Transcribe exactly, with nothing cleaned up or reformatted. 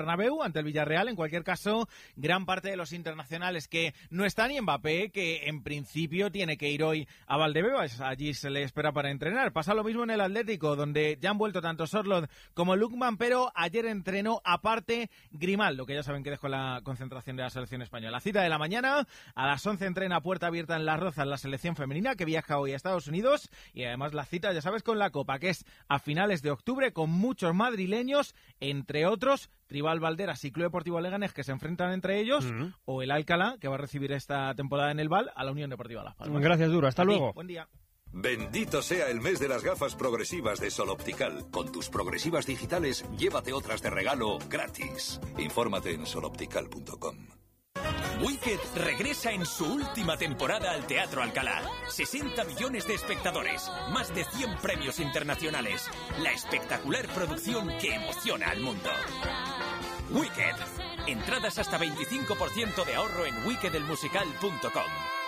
Bernabéu ante el Villarreal. En cualquier caso, gran parte de los internacionales que no están, y Mbappé, que en principio tiene que ir hoy a Valdebebas, allí se le espera para entrenar. Pasa lo mismo en el Atlético, donde ya han vuelto tanto Sorloth como Lookman, pero ayer entrenó aparte Grimaldo, que ya saben que dejó la concentración de la selección española. La cita de la mañana, a las once entrena a puerta abierta en Las Rozas la selección femenina, que viaja hoy a Estados Unidos, y además la cita, ya sabes, con la Copa, que es a finales de octubre, con muchos madrileños, entre otros Tribal Valderas y Club Deportivo Leganés, que se enfrentan entre ellos, uh-huh. o el Alcalá, que va a recibir esta temporada en el Val a la Unión Deportiva Las Palmas. Gracias, Duro. Hasta luego. Buen día. Bendito sea el mes de las gafas progresivas de Sol Optical. Con tus progresivas digitales, llévate otras de regalo gratis. Infórmate en sol optical punto com. Wicked regresa en su última temporada al Teatro Alcalá. sesenta millones de espectadores, más de cien premios internacionales. La espectacular producción que emociona al mundo. Wicked. Entradas hasta veinticinco por ciento de ahorro en wicked el musical punto com.